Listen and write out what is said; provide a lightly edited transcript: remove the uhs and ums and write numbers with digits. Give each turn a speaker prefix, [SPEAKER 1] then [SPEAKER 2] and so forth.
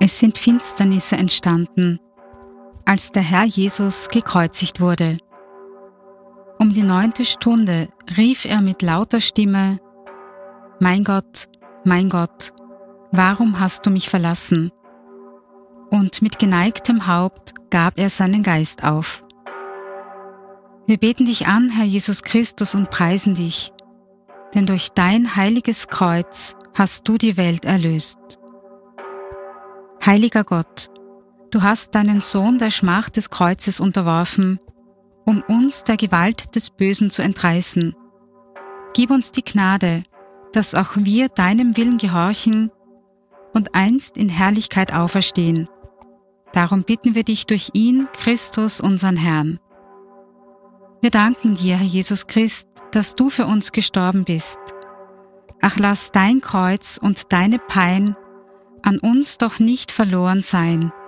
[SPEAKER 1] Es sind Finsternisse entstanden, als der Herr Jesus gekreuzigt wurde. Um die 9. Stunde rief er mit lauter Stimme: mein Gott, warum hast du mich verlassen? Und mit geneigtem Haupt gab er seinen Geist auf. Wir beten dich an, Herr Jesus Christus, und preisen dich, denn durch dein heiliges Kreuz hast du die Welt erlöst. Heiliger Gott, du hast deinen Sohn der Schmach des Kreuzes unterworfen, um uns der Gewalt des Bösen zu entreißen. Gib uns die Gnade, dass auch wir deinem Willen gehorchen und einst in Herrlichkeit auferstehen. Darum bitten wir dich durch ihn, Christus, unseren Herrn. Wir danken dir, Herr Jesus Christ, dass du für uns gestorben bist. Ach, lass dein Kreuz und deine Pein an uns doch nicht verloren sein.